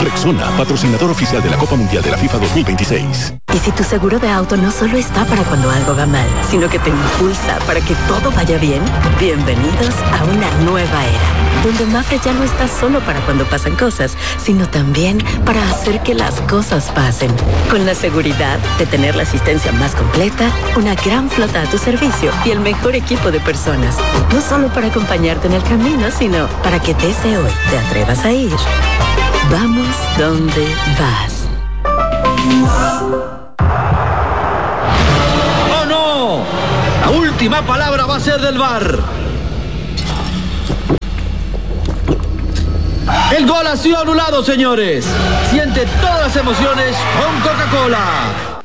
Rexona, patrocinador oficial de la Copa Mundial de la FIFA 2026. ¿Y si tu seguro de auto no solo está para cuando algo va mal, sino que te impulsa para que todo vaya bien? Bienvenidos a una nueva era, donde Mafre ya no está solo para cuando pasan cosas, sino también para hacer que las cosas pasen. Con la seguridad de tener la asistencia más completa, una gran flota a tu servicio y el mejor equipo de personas. No solo para acompañarte en el camino, sino para que desde hoy te atrevas a ir. Vamos donde vas. ¡Oh, no! La última palabra va a ser del VAR. El gol ha sido anulado, señores. Siente todas las emociones con Coca-Cola.